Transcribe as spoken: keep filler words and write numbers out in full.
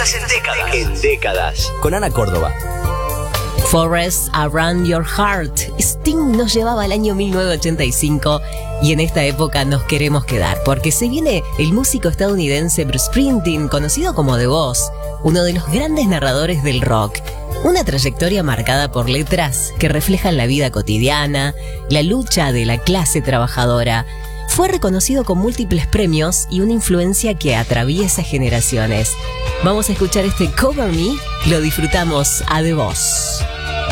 Estás en décadas. En décadas. Con Ana Córdoba. Forest Around Your Heart. Sting nos llevaba al año mil novecientos ochenta y cinco y en esta época nos queremos quedar, porque se viene el músico estadounidense Bruce Springsteen, conocido como The Boss, uno de los grandes narradores del rock. Una trayectoria marcada por letras que reflejan la vida cotidiana, la lucha de la clase trabajadora. Fue reconocido con múltiples premios y una influencia que atraviesa generaciones. Vamos a escuchar este Cover Me, lo disfrutamos a The Boss.